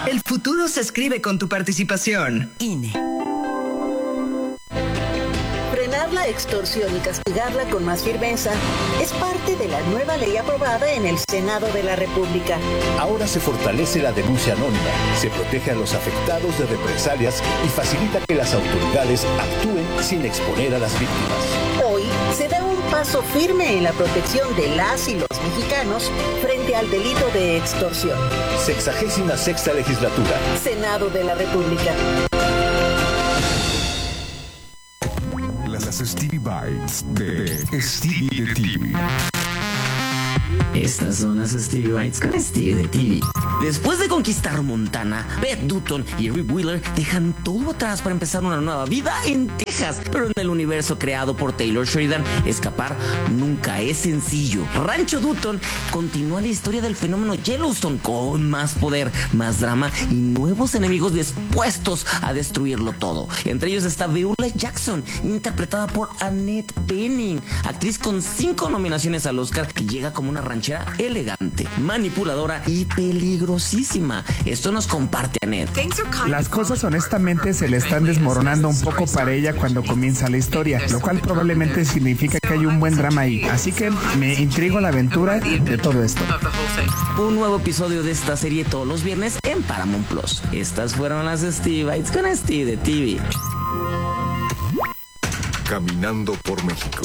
El futuro se escribe con tu participación. INE. Frenar la extorsión y castigarla con más firmeza es parte de la nueva ley aprobada en el Senado de la República. Ahora se fortalece la denuncia anónima, se protege a los afectados de represalias y facilita que las autoridades actúen sin exponer a las víctimas. Hoy se da un paso firme en la protección de las y los mexicanos frente al delito de extorsión. 66ª legislatura. Senado de la República. Las Stevie Bites de Stevie de TV. Estas son las Stevie Bites con Stevie de TV. Después de conquistar Montana, Beth Dutton y Rip Wheeler dejan todo atrás para empezar una nueva vida en Texas. Pero en el universo creado por Taylor Sheridan, escapar nunca es sencillo. Rancho Dutton continúa la historia del fenómeno Yellowstone con más poder, más drama y nuevos enemigos dispuestos a destruirlo todo. Entre ellos está Beulah Jackson, interpretada por Annette Bening, actriz con 5 nominaciones al Oscar, que llega como una ranchera elegante, manipuladora y peligrosísima. Esto nos comparte Annette. Las cosas honestamente se le están desmoronando un poco para ella cuando comienza la historia, lo cual probablemente significa que hay un buen drama ahí. Así que me intriga la aventura de todo esto. Un nuevo episodio de esta serie todos los viernes en Paramount Plus. Estas fueron las Stevie Bites con Stevie de TV. Caminando por México.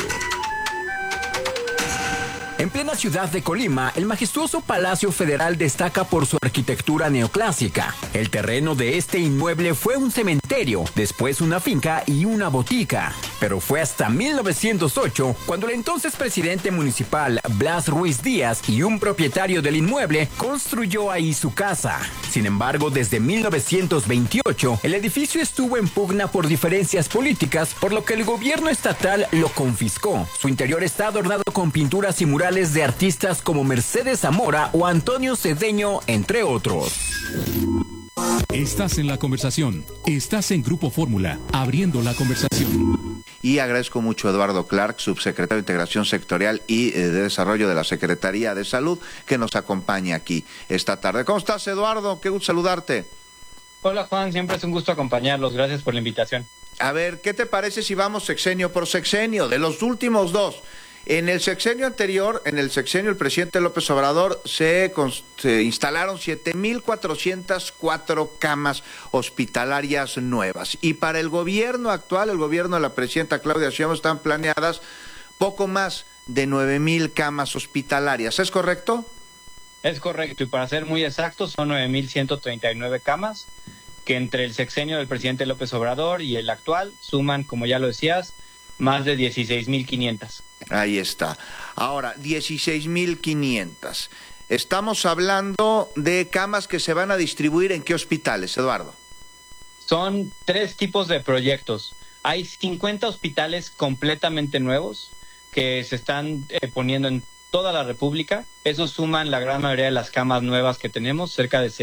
En plena ciudad de Colima, el majestuoso Palacio Federal destaca por su arquitectura neoclásica. El terreno de este inmueble fue un cementerio, después una finca y una botica. Pero fue hasta 1908 cuando el entonces presidente municipal Blas Ruiz Díaz y un propietario del inmueble construyó ahí su casa. Sin embargo, desde 1928, el edificio estuvo en pugna por diferencias políticas, por lo que el gobierno estatal lo confiscó. Su interior está adornado con pinturas y murales de artistas como Mercedes Zamora o Antonio Cedeño, entre otros. Estás en la conversación. Estás en Grupo Fórmula, abriendo la conversación. Y agradezco mucho a Eduardo Clark, subsecretario de Integración Sectorial y de Desarrollo de la Secretaría de Salud, que nos acompaña aquí esta tarde. ¿Cómo estás, Eduardo? Qué gusto saludarte. Hola, Juan. Siempre es un gusto acompañarlos. Gracias por la invitación. A ver, ¿qué te parece si vamos sexenio por sexenio? De los últimos dos. En el sexenio anterior, en el sexenio del presidente López Obrador, se instalaron 7,404 camas hospitalarias nuevas. Y para el gobierno actual, el gobierno de la presidenta Claudia Sheinbaum, están planeadas poco más de 9,000 camas hospitalarias. ¿Es correcto? Es correcto, y para ser muy exactos, son 9,139 camas, que entre el sexenio del presidente López Obrador y el actual suman, como ya lo decías, más de 16,500. Ahí está. Ahora, 16,500. Estamos hablando de camas que se van a distribuir ¿en qué hospitales, Eduardo? Son 3 tipos de proyectos. Hay 50 hospitales completamente nuevos que se están poniendo en toda la República. Esos suman la gran mayoría de las camas nuevas que tenemos, cerca de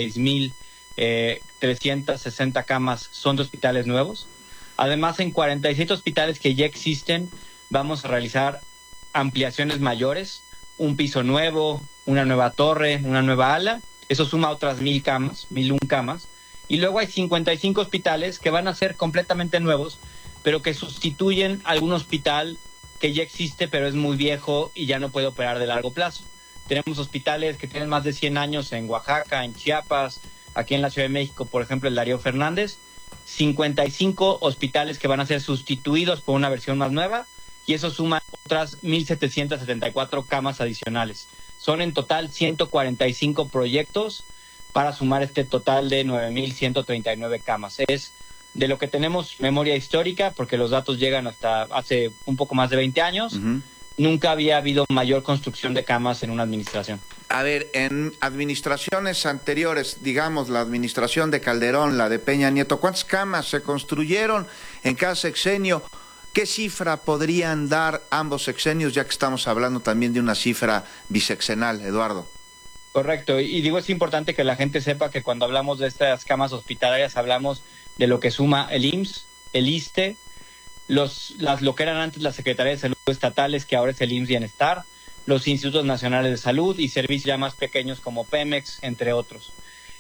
6,360 camas son de hospitales nuevos. Además, en 47 hospitales que ya existen, vamos a realizar ampliaciones mayores, un piso nuevo, una nueva torre, una nueva ala. Eso suma otras 1,000 camas, 1,001 camas. Y luego hay 55 hospitales que van a ser completamente nuevos, pero que sustituyen algún hospital que ya existe, pero es muy viejo y ya no puede operar de largo plazo. Tenemos hospitales que tienen más de 100 años en Oaxaca, en Chiapas, aquí en la Ciudad de México, por ejemplo, el Darío Fernández. 55 hospitales que van a ser sustituidos por una versión más nueva, y eso suma otras 1,774 camas adicionales. Son en total 145 proyectos para sumar este total de 9,139 camas. Es de lo que tenemos memoria histórica, porque los datos llegan hasta hace un poco más de 20 años. Uh-huh. Nunca había habido mayor construcción de camas en una administración. A ver, en administraciones anteriores, digamos la administración de Calderón, la de Peña Nieto, ¿cuántas camas se construyeron en cada sexenio? ¿Qué cifra podrían dar ambos sexenios, ya que estamos hablando también de una cifra bisexenal, Eduardo? Correcto, y digo, es importante que la gente sepa que cuando hablamos de estas camas hospitalarias hablamos de lo que suma el IMSS, el ISSSTE, lo que eran antes las Secretarías de Salud estatales, que ahora es el IMSS Bienestar, los Institutos Nacionales de Salud y servicios ya más pequeños como Pemex, entre otros.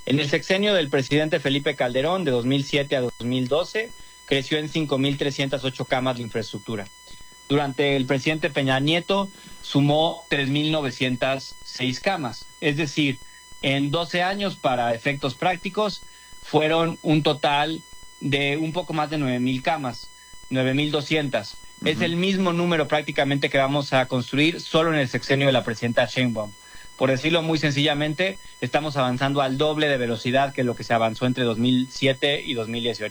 En el sexenio del presidente Felipe Calderón, de 2007 a 2012, creció en 5.308 camas de infraestructura. Durante el presidente Peña Nieto, sumó 3.906 camas. Es decir, en 12 años, para efectos prácticos, fueron un total de un poco más de 9.000 camas, 9.200. Es el mismo número prácticamente que vamos a construir solo en el sexenio de la presidenta Sheinbaum. Por decirlo muy sencillamente, estamos avanzando al doble de velocidad que lo que se avanzó entre 2007 y 2018.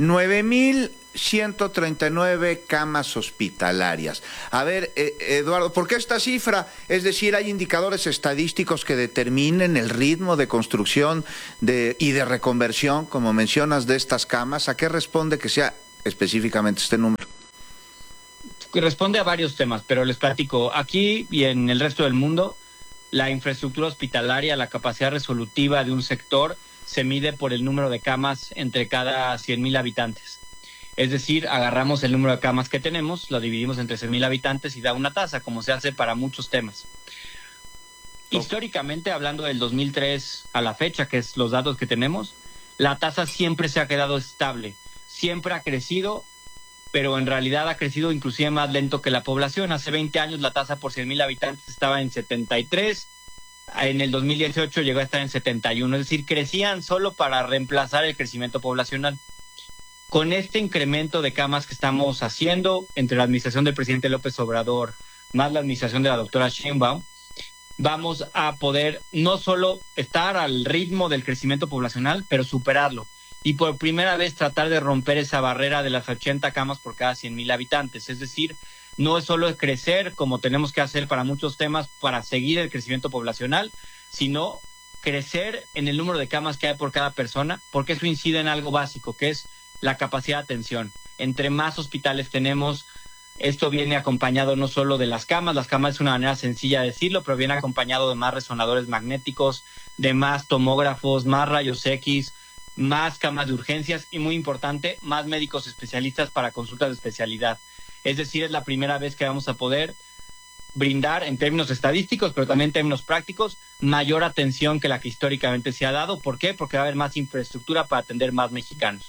9.139 camas hospitalarias. A ver, Eduardo, ¿por qué esta cifra? Es decir, ¿hay indicadores estadísticos que determinen el ritmo de construcción y de reconversión, como mencionas, de estas camas? ¿A qué responde que sea específicamente este número? Responde a varios temas, pero les platico. Aquí y en el resto del mundo, la infraestructura hospitalaria, la capacidad resolutiva de un sector, se mide por el número de camas entre cada 100,000 habitantes. Es decir, agarramos el número de camas que tenemos, lo dividimos entre 100,000 habitantes y da una tasa, como se hace para muchos temas. Históricamente, hablando del 2003 a la fecha, que es los datos que tenemos, la tasa siempre se ha quedado estable, siempre ha crecido, pero en realidad ha crecido inclusive más lento que la población. Hace 20 años la tasa por 100,000 habitantes estaba en 73, en el 2018 llegó a estar en 71, es decir, crecían solo para reemplazar el crecimiento poblacional. Con este incremento de camas que estamos haciendo entre la administración del presidente López Obrador más la administración de la doctora Sheinbaum, vamos a poder no solo estar al ritmo del crecimiento poblacional, pero superarlo. Y por primera vez tratar de romper esa barrera de las 80 camas por cada 100,000 habitantes. Es decir, no es solo crecer como tenemos que hacer para muchos temas para seguir el crecimiento poblacional, sino crecer en el número de camas que hay por cada persona, porque eso incide en algo básico, que es la capacidad de atención. Entre más hospitales tenemos, esto viene acompañado no solo de las camas es una manera sencilla de decirlo, pero viene acompañado de más resonadores magnéticos, de más tomógrafos, más rayos X, más camas de urgencias y, muy importante, más médicos especialistas para consultas de especialidad. Es decir, es la primera vez que vamos a poder brindar, en términos estadísticos, pero también en términos prácticos, mayor atención que la que históricamente se ha dado. ¿Por qué? Porque va a haber más infraestructura para atender más mexicanos.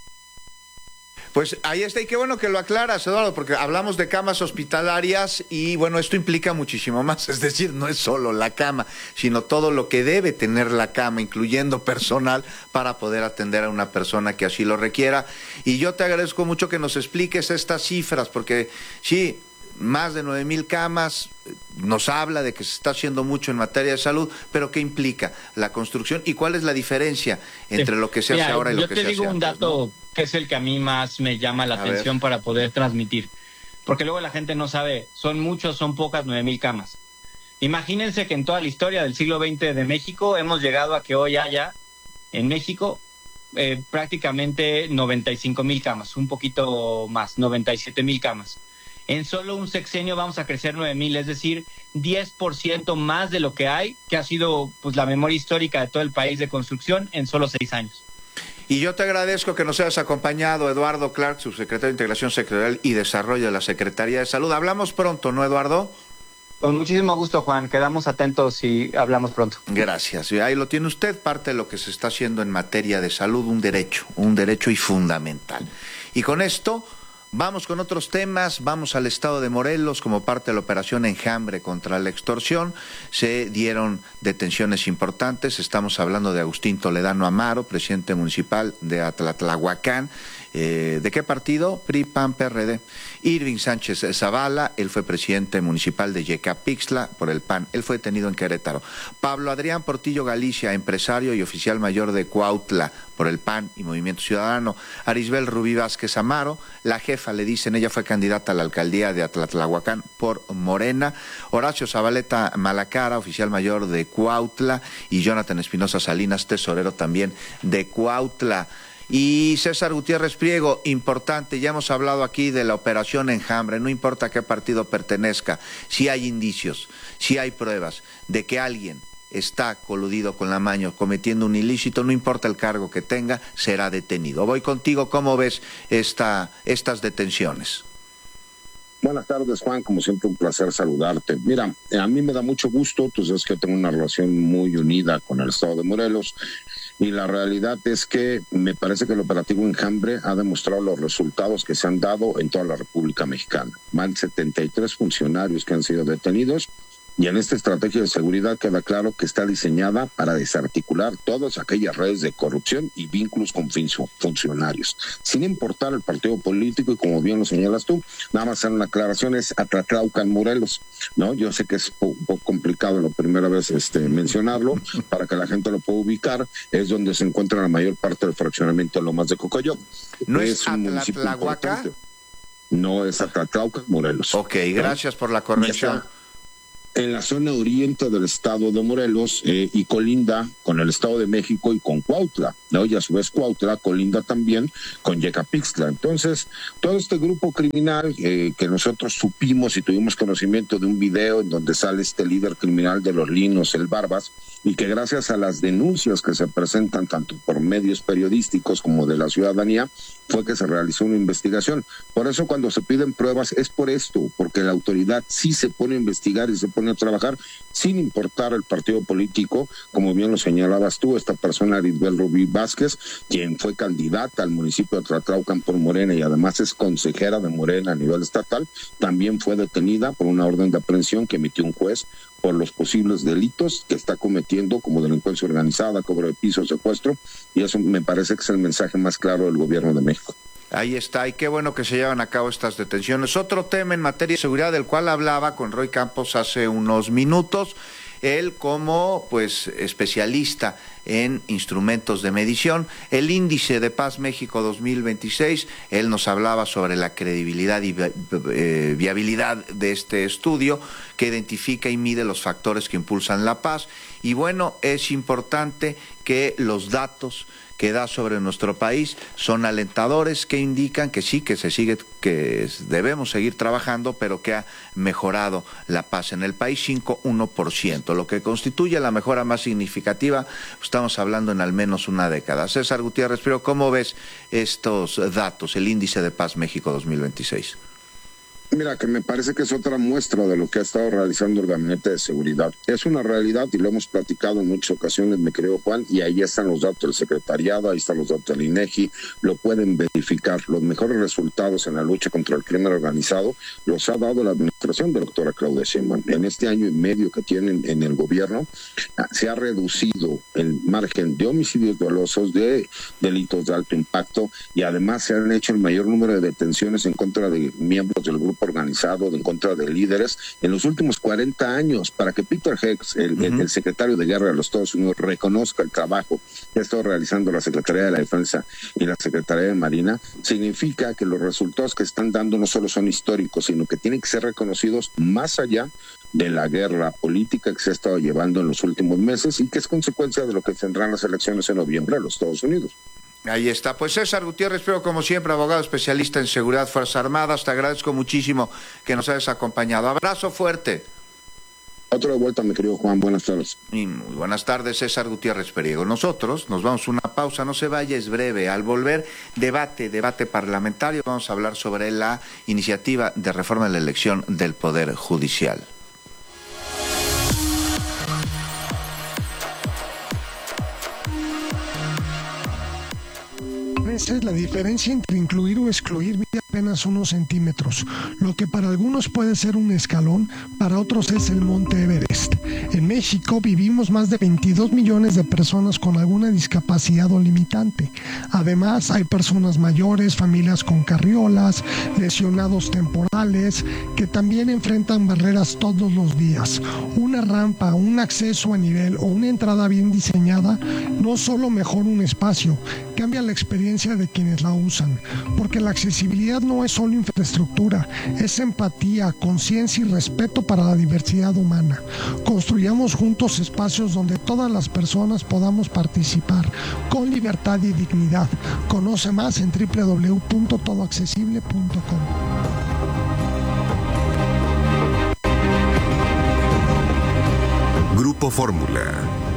Pues ahí está, y qué bueno que lo aclaras, Eduardo, porque hablamos de camas hospitalarias y bueno, esto implica muchísimo más, es decir, no es solo la cama, sino todo lo que debe tener la cama, incluyendo personal, para poder atender a una persona que así lo requiera. Y yo te agradezco mucho que nos expliques estas cifras, porque sí, más de 9,000 camas, nos habla de que se está haciendo mucho en materia de salud, pero ¿qué implica la construcción y cuál es la diferencia entre lo que se hace ahora y lo que se hace antes? Yo te digo un dato, ¿no?, que es el que a mí más me llama la atención para poder transmitir, porque luego la gente no sabe, son muchos, son pocas 9,000 camas. Imagínense que en toda la historia del siglo XX de México hemos llegado a que hoy haya en México prácticamente 95,000 camas, un poquito más, 97,000 camas. En solo un sexenio vamos a crecer 9,000, es decir, 10% más de lo que hay, que ha sido pues la memoria histórica de todo el país de construcción en solo 6 años. Y yo te agradezco que nos hayas acompañado, Eduardo Clark, subsecretario de Integración Sectorial y Desarrollo de la Secretaría de Salud. Hablamos pronto, ¿no, Eduardo? Con muchísimo gusto, Juan. Quedamos atentos y hablamos pronto. Gracias. Y ahí lo tiene usted, parte de lo que se está haciendo en materia de salud, un derecho y fundamental. Y con esto vamos con otros temas, vamos al estado de Morelos. Como parte de la operación Enjambre contra la extorsión, se dieron detenciones importantes. Estamos hablando de Agustín Toledano Amaro, presidente municipal de Atlatlahuacán. ¿De qué partido? PRI, PAN, PRD. Irving Sánchez Zavala, él fue presidente municipal de Yecapixtla por el PAN, él fue detenido en Querétaro. Pablo Adrián Portillo Galicia, empresario y oficial mayor de Cuautla por el PAN y Movimiento Ciudadano. Arisbel Rubí Vázquez Amaro, la jefa, le dicen, ella fue candidata a la alcaldía de Atlatlahuacán por Morena. Horacio Zabaleta Malacara, oficial mayor de Cuautla, y Jonathan Espinosa Salinas, tesorero también de Cuautla. Y César Gutiérrez Priego, importante, ya hemos hablado aquí de la operación Enjambre, no importa a qué partido pertenezca, si hay indicios, si hay pruebas de que alguien está coludido con la maña, cometiendo un ilícito, no importa el cargo que tenga, será detenido. Voy contigo, ¿cómo ves estas detenciones? Buenas tardes, Juan, como siempre un placer saludarte. Mira, a mí me da mucho gusto, tú sabes que tengo una relación muy unida con el estado de Morelos, y la realidad es que me parece que el operativo Enjambre ha demostrado los resultados que se han dado en toda la República Mexicana. Van 73 funcionarios que han sido detenidos. Y en esta estrategia de seguridad queda claro que está diseñada para desarticular todas aquellas redes de corrupción y vínculos con funcionarios, sin importar el partido político, y como bien lo señalas tú, nada más hacer una aclaración, es Atlatlaucan, Morelos, ¿no? Yo sé que es un poco complicado la primera vez mencionarlo, para que la gente lo pueda ubicar, es donde se encuentra la mayor parte del fraccionamiento de Lomas de Cocoyoc. ¿No es Atlatlahuaca? No, es Atlatlaucan, Morelos. Ok, gracias por la corrección. En la zona oriente del estado de Morelos y colinda con el estado de México y con Cuautla, ¿no? Y a su vez Cuautla colinda también con Yecapixtla. Entonces, todo este grupo criminal que nosotros supimos y tuvimos conocimiento de un video en donde sale este líder criminal de los Linos, el Barbas, y que gracias a las denuncias que se presentan tanto por medios periodísticos como de la ciudadanía, fue que se realizó una investigación. Por eso cuando se piden pruebas es por esto, porque la autoridad sí se pone a investigar y se pone a trabajar sin importar el partido político, como bien lo señalabas tú, esta persona Arisbel Rubí Vázquez, quien fue candidata al municipio de Atlatlaucan por Morena y además es consejera de Morena a nivel estatal, también fue detenida por una orden de aprehensión que emitió un juez por los posibles delitos que está cometiendo, como delincuencia organizada, cobro de piso, secuestro, y eso me parece que es el mensaje más claro del gobierno de México. Ahí está, y qué bueno que se llevan a cabo estas detenciones. Otro tema en materia de seguridad del cual hablaba con Roy Campos hace unos minutos, él como especialista en instrumentos de medición, el índice de Paz México 2026, él nos hablaba sobre la credibilidad y viabilidad de este estudio que identifica y mide los factores que impulsan la paz, y bueno, es importante que los datos que da sobre nuestro país son alentadores, que indican que sí, que debemos seguir trabajando, pero que ha mejorado la paz en el país 5,1%, lo que constituye la mejora más significativa, estamos hablando en al menos una década. César Gutiérrez, pero ¿cómo ves estos datos, el índice de Paz México 2026? Mira, que me parece que es otra muestra de lo que ha estado realizando el Gabinete de Seguridad. Es una realidad y lo hemos platicado en muchas ocasiones, mi querido Juan, y ahí están los datos del secretariado, ahí están los datos del INEGI, lo pueden verificar. Los mejores resultados en la lucha contra el crimen organizado los ha dado la administración de la doctora Claudia Sheinbaum. En este año y medio que tienen en el gobierno, se ha reducido el margen de homicidios dolosos, de delitos de alto impacto, y además se han hecho el mayor número de detenciones en contra de miembros del grupo organizado, en contra de líderes, en los últimos 40 años, para que Peter Hicks, el secretario de Guerra de los Estados Unidos, reconozca el trabajo que ha estado realizando la Secretaría de la Defensa y la Secretaría de Marina, significa que los resultados que están dando no solo son históricos, sino que tienen que ser reconocidos más allá de la guerra política que se ha estado llevando en los últimos meses y que es consecuencia de lo que tendrán las elecciones en noviembre en los Estados Unidos. Ahí está, pues César Gutiérrez, pero como siempre, abogado especialista en seguridad, Fuerzas Armadas, te agradezco muchísimo que nos hayas acompañado. Abrazo fuerte. Otro de vuelta, mi querido Juan, buenas tardes. Y muy buenas tardes, César Gutiérrez Periego. Nosotros nos vamos a una pausa, no se vaya, es breve. Al volver, debate parlamentario, vamos a hablar sobre la iniciativa de reforma de la elección del Poder Judicial. Esa es la diferencia entre incluir o excluir mide apenas unos centímetros. Lo que para algunos puede ser un escalón, para otros es el Monte Everest. En México vivimos más de 22 millones de personas con alguna discapacidad o limitante. Además, hay personas mayores, familias con carriolas, lesionados temporales, que también enfrentan barreras todos los días. Una rampa, un acceso a nivel o una entrada bien diseñada no solo mejora un espacio, cambia la experiencia de quienes la usan, porque la accesibilidad no es solo infraestructura, es empatía, conciencia y respeto para la diversidad humana. Construyamos juntos espacios donde todas las personas podamos participar con libertad y dignidad. Conoce más en www.todoaccesible.com. Grupo Fórmula.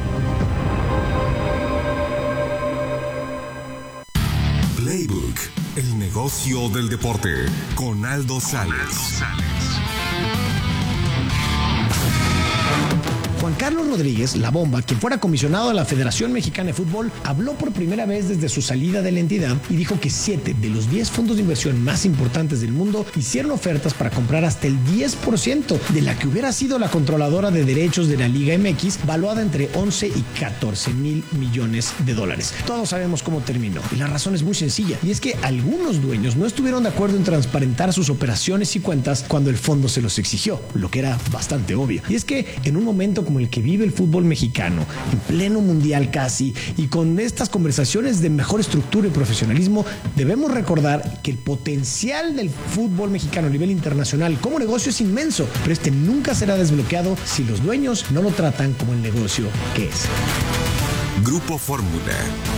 Playbook, el negocio del deporte, con Aldo Sales. Juan Carlos Rodríguez, La Bomba, quien fuera comisionado de la Federación Mexicana de Fútbol, habló por primera vez desde su salida de la entidad y dijo que 7 de los 10 fondos de inversión más importantes del mundo hicieron ofertas para comprar hasta el 10% de la que hubiera sido la controladora de derechos de la Liga MX, valuada entre 11 y 14 mil millones de dólares. Todos sabemos cómo terminó y la razón es muy sencilla, y es que algunos dueños no estuvieron de acuerdo en transparentar sus operaciones y cuentas cuando el fondo se los exigió, lo que era bastante obvio. Y es que en un momento como el que vive el fútbol mexicano, en pleno mundial casi, y con estas conversaciones de mejor estructura y profesionalismo, debemos recordar que el potencial del fútbol mexicano a nivel internacional como negocio es inmenso, pero este nunca será desbloqueado si los dueños no lo tratan como el negocio que es. Grupo Fórmula.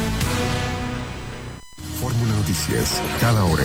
Fórmula Noticias, cada hora.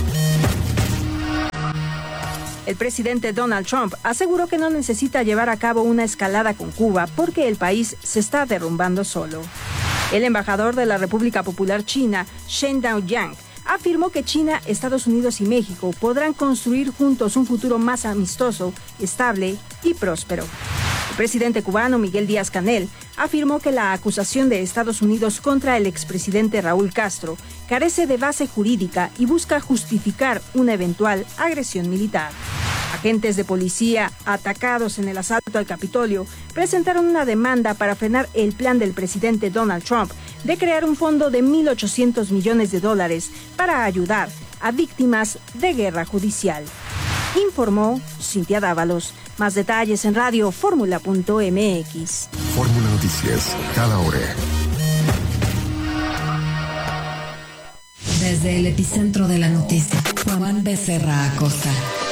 El presidente Donald Trump aseguró que no necesita llevar a cabo una escalada con Cuba porque el país se está derrumbando solo. El embajador de la República Popular China, Shen Daoyang, afirmó que China, Estados Unidos y México podrán construir juntos un futuro más amistoso, estable y próspero. El presidente cubano Miguel Díaz-Canel afirmó que la acusación de Estados Unidos contra el expresidente Raúl Castro carece de base jurídica y busca justificar una eventual agresión militar. Agentes de policía atacados en el asalto al Capitolio presentaron una demanda para frenar el plan del presidente Donald Trump de crear un fondo de $1.800 millones para ayudar a víctimas de guerra judicial. Informó Cintia Dávalos. Más detalles en radioformula.mx. Fórmula Noticias, cada hora. Desde el epicentro de la noticia, Juan Becerra Acosta.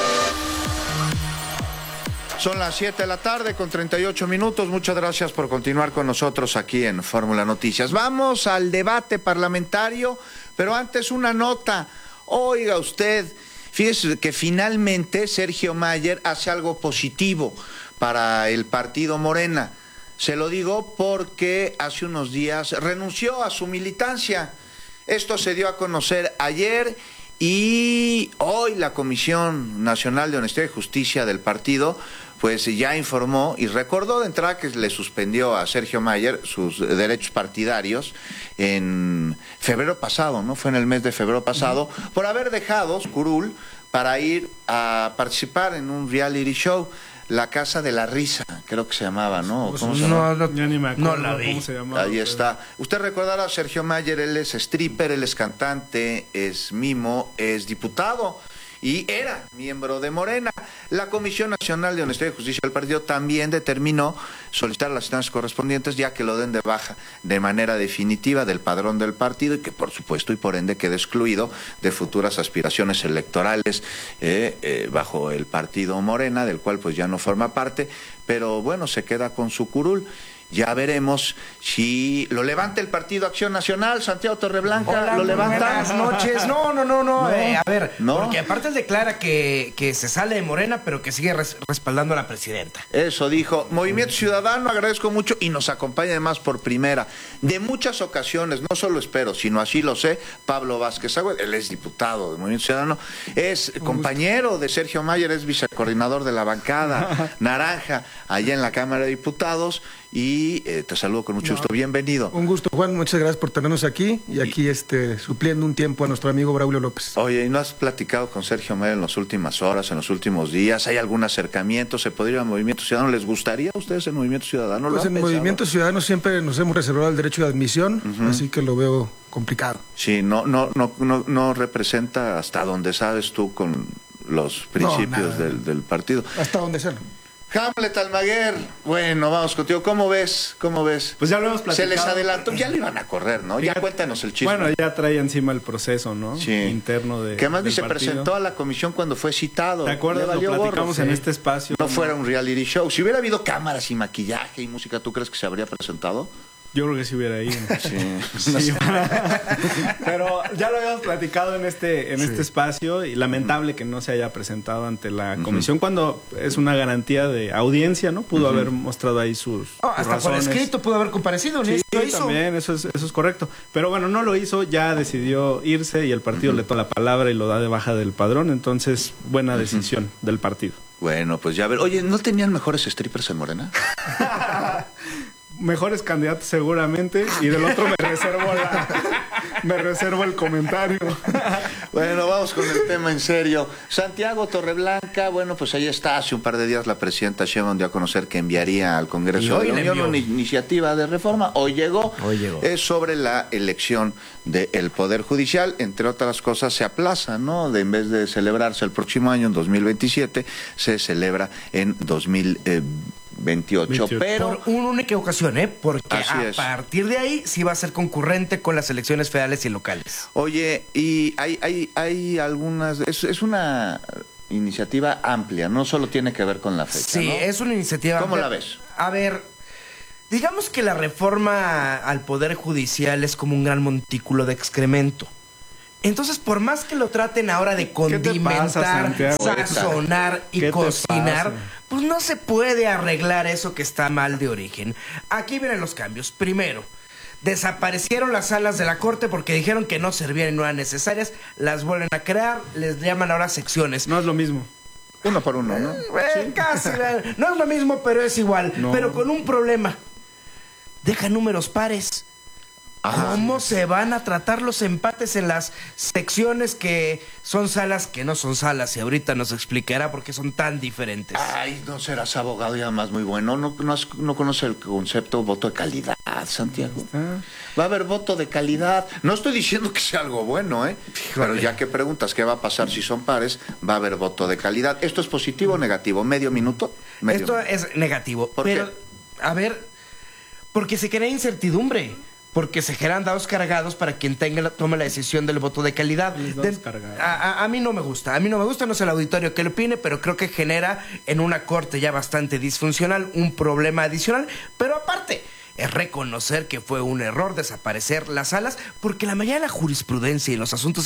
Son las 7 de la tarde con 38 minutos. Muchas gracias por continuar con nosotros aquí en Fórmula Noticias. Vamos al debate parlamentario, pero antes una nota. Oiga usted, fíjese que finalmente Sergio Mayer hace algo positivo para el partido Morena. Se lo digo porque hace unos días renunció a su militancia. Esto se dio a conocer ayer y hoy la Comisión Nacional de Honestidad y Justicia del partido pues ya informó y recordó de entrada que le suspendió a Sergio Mayer sus derechos partidarios en febrero pasado, ¿no? Fue en el mes de febrero pasado, por haber dejado curul para ir a participar en un reality show, La Casa de la Risa, creo que se llamaba, ¿no? ¿Cómo se llama? Ya ni me acuerdo cómo se llamaba. Ahí está. Usted recordará a Sergio Mayer, él es stripper, él es cantante, es mimo, es diputado y era miembro de Morena. La Comisión Nacional de Honestidad y Justicia del partido también determinó solicitar las instancias correspondientes ya que lo den de baja de manera definitiva del padrón del partido y que por supuesto y por ende quede excluido de futuras aspiraciones electorales bajo el partido Morena, del cual pues ya no forma parte, pero bueno, se queda con su curul. Ya veremos si lo levanta el Partido Acción Nacional. Santiago Torreblanca, hola, ¿lo levanta? Buenas noches. No. A ver, ¿no? Porque aparte él declara que se sale de Morena, pero que sigue respaldando a la presidenta. Eso dijo. Movimiento Ciudadano, agradezco mucho y nos acompaña además por primera. De muchas ocasiones, no solo espero, sino así lo sé, Pablo Vázquez Agüed, él es diputado de Movimiento Ciudadano, es compañero de Sergio Mayer, es vicecoordinador de la bancada naranja allá en la Cámara de Diputados. Y te saludo con mucho gusto. Bienvenido. Un gusto, Juan. Muchas gracias por tenernos aquí y aquí supliendo un tiempo a nuestro amigo Braulio López. Oye, ¿y no has platicado con Sergio Mayer en las últimas horas, en los últimos días? ¿Hay algún acercamiento? ¿Se podría ir al Movimiento Ciudadano? ¿Les gustaría a ustedes el Movimiento Ciudadano? Pues en el Movimiento Ciudadano siempre nos hemos reservado el derecho de admisión, así que lo veo complicado. Sí, no representa hasta donde sabes tú con los principios del partido. Hasta donde sea. Hamlet Almaguer, bueno, vamos contigo. ¿Cómo ves? Pues ya lo hemos platicado. Se les adelantó, ya le iban a correr, ¿no? Ya cuéntanos el chisme. Bueno, ya trae encima el proceso, ¿no? Sí. Interno de. Que además ni se partido. Presentó a la comisión cuando fue citado. ¿Te acuerdas? Lo platicamos en este espacio. No fuera un reality show. Si hubiera habido cámaras y maquillaje y música, ¿tú crees que se habría presentado? Yo creo que sí hubiera ido. Sí. Pero ya lo habíamos platicado en este espacio y lamentable que no se haya presentado ante la comisión cuando es una garantía de audiencia, ¿no? Pudo haber mostrado ahí sus hasta razones. por escrito pudo haber comparecido. Sí, también, eso es correcto. Pero bueno, no lo hizo, ya decidió irse y el partido le toma la palabra y lo da de baja del padrón. Entonces, buena decisión del partido. Bueno, pues ya ver. Oye, ¿no tenían mejores strippers en Morena? mejores candidatos seguramente, y del otro me reservo el comentario. Bueno, vamos con el tema en serio. Santiago Torreblanca, bueno, pues ahí está. Hace un par de días la presidenta Sheinbaum dio a conocer que enviaría al Congreso de la Unión una iniciativa de reforma. Hoy llegó. Es sobre la elección del Poder Judicial. Entre otras cosas, se aplaza, ¿no? En vez de celebrarse el próximo año, en 2027, se celebra en 2028. Pero por una única ocasión, porque a partir de ahí sí va a ser concurrente con las elecciones federales y locales. Oye, y hay algunas... Es una iniciativa amplia, no solo tiene que ver con la fecha, Sí, ¿no? es una iniciativa ¿Cómo amplia. la ves? A ver, digamos que la reforma al Poder Judicial es como un gran montículo de excremento. Entonces, por más que lo traten ahora de condimentar, sazonar y cocinar, pues no se puede arreglar eso que está mal de origen. Aquí vienen los cambios. Primero, desaparecieron las salas de la Corte porque dijeron que no servían y no eran necesarias. Las vuelven a crear, les llaman ahora secciones. No es lo mismo. Uno por uno, ¿no? Casi. No es lo mismo, pero es igual. No. Pero con un problema. Deja números pares. ¿Cómo se van a tratar los empates en las secciones que son salas que no son salas? Y ahorita nos explicará por qué son tan diferentes. Ay, no serás abogado y además muy bueno. No conoce el concepto voto de calidad, Santiago. Va a haber voto de calidad. No estoy diciendo que sea algo bueno, pero ya que preguntas qué va a pasar si son pares, va a haber voto de calidad. ¿Esto es positivo o negativo? ¿Medio minuto? Es negativo. ¿Por qué? A ver, porque se crea incertidumbre. Porque se generan dados cargados para quien tome la decisión del voto de calidad. A mí no me gusta. No es el auditorio que lo opine, pero creo que genera en una corte ya bastante disfuncional un problema adicional. Pero aparte, es reconocer que fue un error desaparecer las salas, porque la mayoría de la jurisprudencia y los asuntos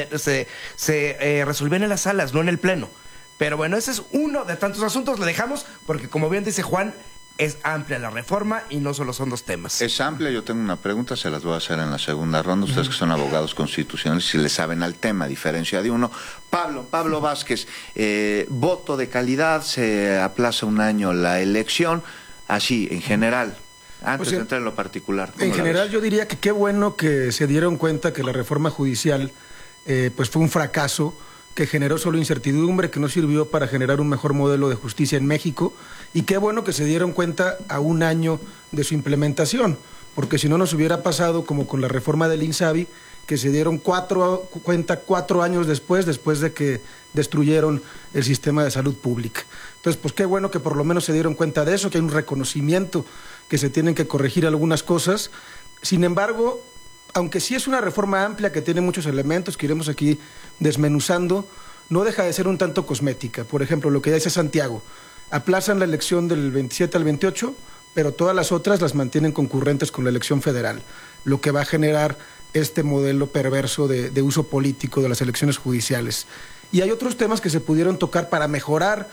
se resolvían en las salas, no en el pleno. Pero bueno, ese es uno de tantos asuntos. Le dejamos porque, como bien dice Juan, es amplia la reforma y no solo son dos temas. Es amplia, yo tengo una pregunta, se las voy a hacer en la segunda ronda. Ustedes que son abogados constitucionales, si le saben al tema, a diferencia de uno. Pablo Vázquez, voto de calidad, se aplaza un año la elección, así, en general. Antes de entrar en lo particular. En general, yo diría que qué bueno que se dieron cuenta que la reforma judicial pues fue un fracaso, que generó solo incertidumbre, que no sirvió para generar un mejor modelo de justicia en México, y qué bueno que se dieron cuenta a un año de su implementación, porque si no nos hubiera pasado como con la reforma del INSABI, que se dieron cuenta 4 años después de que destruyeron el sistema de salud pública. Entonces, pues qué bueno que por lo menos se dieron cuenta de eso, que hay un reconocimiento que se tienen que corregir algunas cosas. Sin embargo, aunque sí es una reforma amplia que tiene muchos elementos que iremos aquí desmenuzando, no deja de ser un tanto cosmética. Por ejemplo, lo que ya dice Santiago, aplazan la elección del 27 al 28, pero todas las otras las mantienen concurrentes con la elección federal, lo que va a generar este modelo perverso de uso político de las elecciones judiciales. Y hay otros temas que se pudieron tocar para mejorar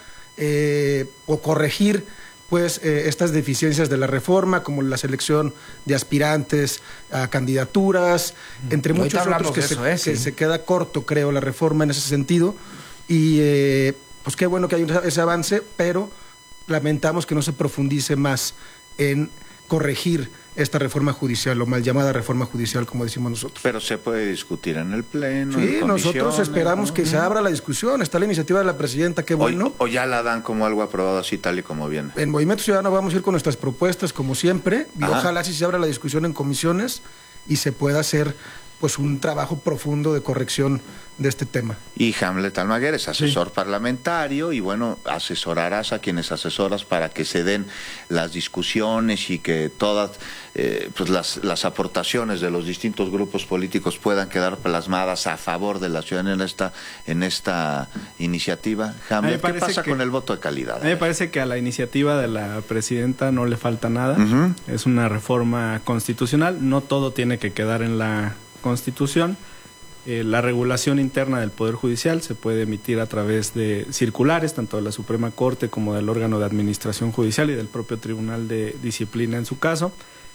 o corregir estas deficiencias de la reforma, como la selección de aspirantes a candidaturas, entre muchos otros que se queda corto, creo, la reforma en ese sentido. Y pues qué bueno que hay ese avance, pero lamentamos que no se profundice más en corregir esta reforma judicial, o mal llamada reforma judicial, como decimos nosotros. Pero se puede discutir en el Pleno. Sí, nosotros esperamos que se abra la discusión. Está la iniciativa de la presidenta, qué bueno. O ya la dan como algo aprobado así, tal y como viene. En Movimiento Ciudadano vamos a ir con nuestras propuestas, como siempre, y ojalá sí se abra la discusión en comisiones y se pueda hacer pues un trabajo profundo de corrección de este tema. Y Hamlet Almaguer es asesor parlamentario y bueno, asesorarás a quienes asesoras para que se den las discusiones y que todas pues las aportaciones de los distintos grupos políticos puedan quedar plasmadas a favor de la ciudadanía en esta iniciativa. Hamlet, ¿qué pasa con el voto de calidad? A mí me parece que a la iniciativa de la presidenta no le falta nada. Es una reforma constitucional, no todo tiene que quedar en la Constitución. La regulación interna del Poder Judicial se puede emitir a través de circulares, tanto de la Suprema Corte como del órgano de administración judicial y del propio Tribunal de Disciplina en su caso.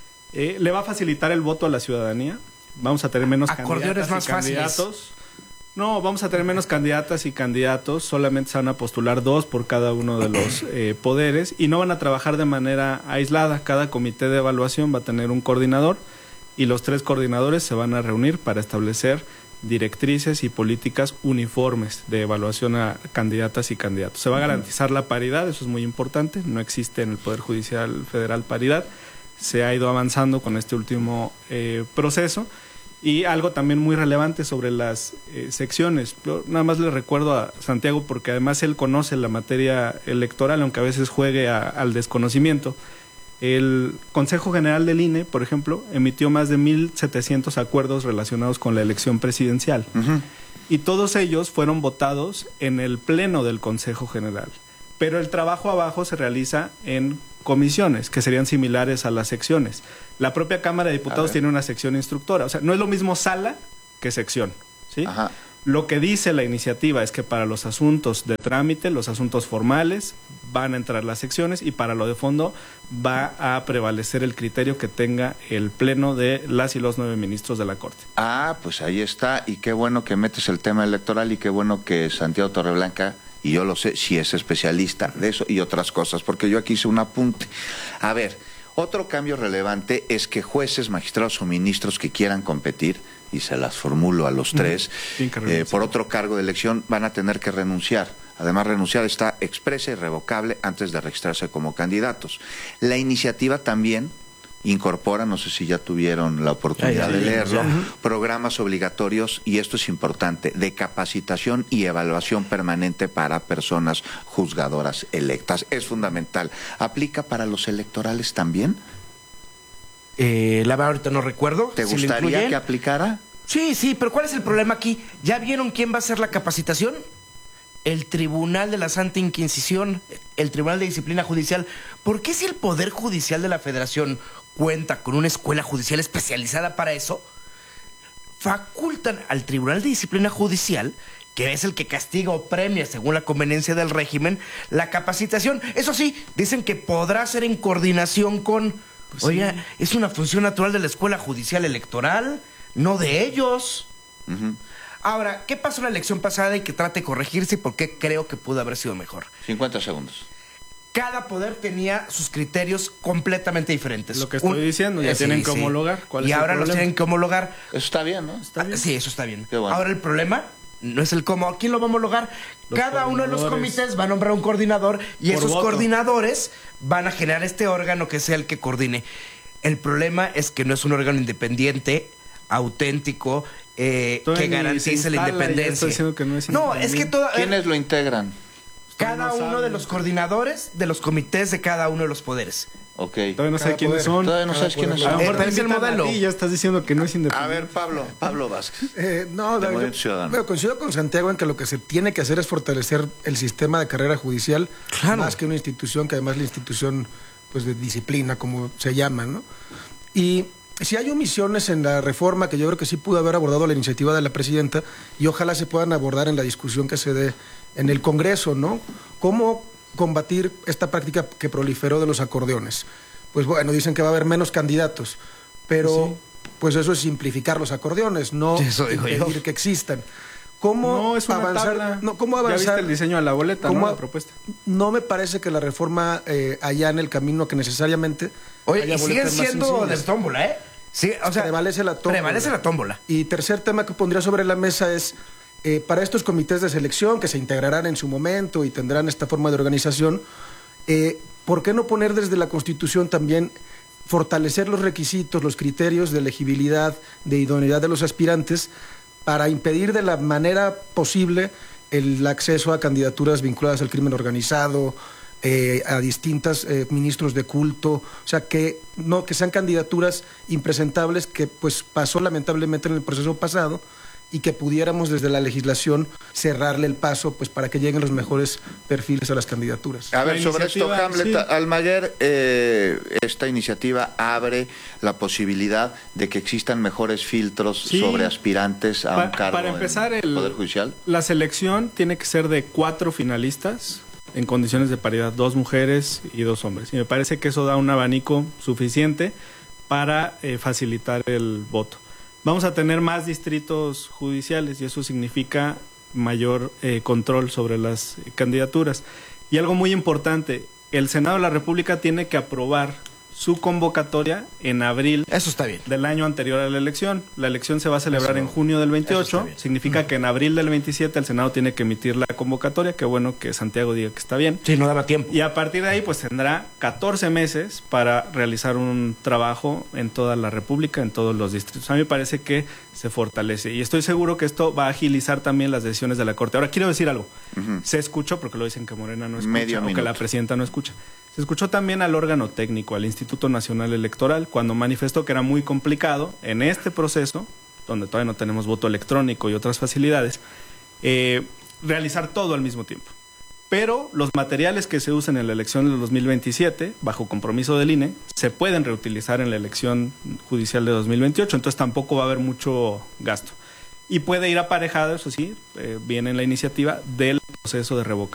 Le va a facilitar el voto a la ciudadanía. Vamos a tener menos candidatas más y candidatos. No, vamos a tener menos candidatas y candidatos, solamente se van a postular 2 por cada uno de los poderes y no van a trabajar de manera aislada. Cada comité de evaluación va a tener un coordinador y los 3 coordinadores se van a reunir para establecer directrices y políticas uniformes de evaluación a candidatas y candidatos. Se va a garantizar la paridad, eso es muy importante, no existe en el Poder Judicial Federal paridad, se ha ido avanzando con este último proceso. Y algo también muy relevante sobre las secciones. Yo nada más le recuerdo a Santiago, porque además él conoce la materia electoral, aunque a veces juegue al desconocimiento. El Consejo General del INE, por ejemplo, emitió más de 1,700 acuerdos relacionados con la elección presidencial. Y todos ellos fueron votados en el pleno del Consejo General. Pero el trabajo abajo se realiza en comisiones, que serían similares a las secciones. La propia Cámara de Diputados tiene una sección instructora. O sea, no es lo mismo sala que sección, ¿sí? Ajá. Lo que dice la iniciativa es que para los asuntos de trámite, los asuntos formales, van a entrar las secciones y para lo de fondo va a prevalecer el criterio que tenga el pleno de las y los 9 ministros de la Corte. Ah, pues ahí está. Y qué bueno que metes el tema electoral y qué bueno que Santiago Torreblanca, y yo lo sé, si es especialista de eso y otras cosas, porque yo aquí hice un apunte. A ver, otro cambio relevante es que jueces, magistrados o ministros que quieran competir, y se las formulo a los 3, por otro cargo de elección van a tener que renunciar. Además, renunciar está expresa y revocable antes de registrarse como candidatos. La iniciativa también incorpora, no sé si ya tuvieron la oportunidad de leerlo, programas obligatorios, y esto es importante, de capacitación y evaluación permanente para personas juzgadoras electas. Es fundamental. ¿Aplica para los electorales también? La verdad ahorita no recuerdo. ¿Te gustaría que aplicara? Sí, pero ¿cuál es el problema aquí? ¿Ya vieron quién va a hacer la capacitación? El Tribunal de la Santa Inquisición, el Tribunal de Disciplina Judicial. ¿Por qué si el Poder Judicial de la Federación cuenta con una escuela judicial especializada para eso, facultan al Tribunal de Disciplina Judicial, que es el que castiga o premia según la conveniencia del régimen, la capacitación? Eso sí, dicen que podrá ser en coordinación con... Pues oiga, sí, es una función natural de la Escuela Judicial Electoral, no de ellos. Ahora, ¿qué pasó en la elección pasada y que trate de corregirse y por qué creo que pudo haber sido mejor? 50 segundos. Cada poder tenía sus criterios completamente diferentes. Lo que estoy diciendo, ya tienen que homologar. ¿Cuál es el ahora problema? los tienen que homologar. Eso está bien, ¿no? ¿Está bien? Sí, eso está bien. Qué bueno. Ahora el problema no es el cómo. ¿Quién lo va a homologar? Cada uno de los comités va a nombrar un coordinador y esos coordinadores van a generar este órgano que sea el que coordine. El problema es que no es un órgano independiente, auténtico, que garantice la independencia. No, es que ¿quiénes lo integran? Cada uno de los coordinadores de los comités de cada uno de los poderes. Ok. Todavía no sé quiénes son. Todavía no sabes quiénes son. A lo mejor es el modelo. Y ya estás diciendo que no es independiente. A ver, Pablo Vázquez. Yo coincido con Santiago en que lo que se tiene que hacer es fortalecer el sistema de carrera judicial, más que una institución, que además la institución pues de disciplina, como se llama, ¿no? Y si hay omisiones en la reforma que yo creo que sí pudo haber abordado la iniciativa de la presidenta y ojalá se puedan abordar en la discusión que se dé en el Congreso, ¿no? ¿Cómo combatir esta práctica que proliferó de los acordeones? Pues bueno, dicen que va a haber menos candidatos, pero pues eso es simplificar los acordeones, no impedir que existan. ¿Cómo avanzar? ¿Cómo avanzar? ¿Ya viste el diseño de la boleta, no? La propuesta. No me parece que la reforma allá en el camino que necesariamente... Oye, y siguen siendo de tómbola, ¿eh? Sí, o sea, prevalece la tómbola. Prevalece la tómbola. Y tercer tema que pondría sobre la mesa es, para estos comités de selección que se integrarán en su momento y tendrán esta forma de organización, ¿por qué no poner desde la Constitución también fortalecer los requisitos, los criterios de elegibilidad, de idoneidad de los aspirantes para impedir de la manera posible el acceso a candidaturas vinculadas al crimen organizado, a distintos ministros de culto, o sea, que sean candidaturas impresentables, que pues pasó lamentablemente en el proceso pasado, y que pudiéramos desde la legislación cerrarle el paso pues para que lleguen los mejores perfiles a las candidaturas. A ver, sobre esto, Hamlet Almaguer, esta iniciativa abre la posibilidad de que existan mejores filtros sobre aspirantes a un cargo para empezar, en el Poder Judicial. La selección tiene que ser de 4 finalistas en condiciones de paridad, 2 mujeres y 2 hombres. Y me parece que eso da un abanico suficiente para facilitar el voto. Vamos a tener más distritos judiciales y eso significa mayor control sobre las candidaturas. Y algo muy importante, el Senado de la República tiene que aprobar su convocatoria en abril. Eso está bien. Del año anterior a la elección. La elección se va a celebrar en junio del 28. Significa que en abril del 27 el Senado tiene que emitir la convocatoria. Qué bueno que Santiago diga que está bien. Sí, no daba tiempo. Y a partir de ahí pues tendrá 14 meses para realizar un trabajo en toda la República, en todos los distritos. A mí me parece que se fortalece. Y estoy seguro que esto va a agilizar también las decisiones de la Corte. Ahora quiero decir algo. Se escuchó, porque lo dicen que Morena no escucha, o que la presidenta no escucha. Se escuchó también al órgano técnico, al Instituto Nacional Electoral, cuando manifestó que era muy complicado en este proceso, donde todavía no tenemos voto electrónico y otras facilidades, realizar todo al mismo tiempo. Pero los materiales que se usan en la elección del 2027, bajo compromiso del INE, se pueden reutilizar en la elección judicial de 2028, entonces tampoco va a haber mucho gasto. Y puede ir aparejado, eso sí, viene en la iniciativa del proceso de revocación